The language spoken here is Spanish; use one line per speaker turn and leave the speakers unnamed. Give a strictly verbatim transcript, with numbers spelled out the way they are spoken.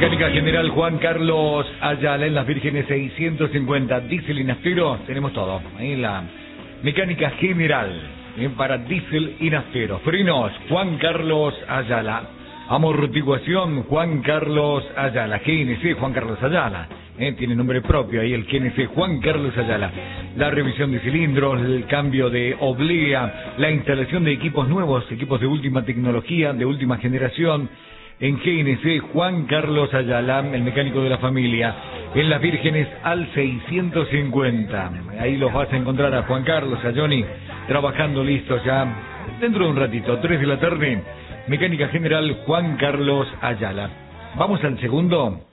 Mecánica General Juan Carlos Ayala en Las Vírgenes seiscientos cincuenta, diésel y naftero, tenemos todo. Ahí la Mecánica General, eh, para diésel y naftero. Frenos, Juan Carlos Ayala. Amortiguación, Juan Carlos Ayala. G N C, Juan Carlos Ayala. Eh, tiene nombre propio ahí el G N C, Juan Carlos Ayala. La revisión de cilindros, el cambio de oblea, la instalación de equipos nuevos, equipos de última tecnología, de última generación. En G N C, Juan Carlos Ayala, el mecánico de la familia. En Las Vírgenes al seiscientos cincuenta. Ahí los vas a encontrar a Juan Carlos, a Johnny, trabajando listos ya dentro de un ratito, tres de la tarde. Mecánica General Juan Carlos Ayala. Vamos al segundo.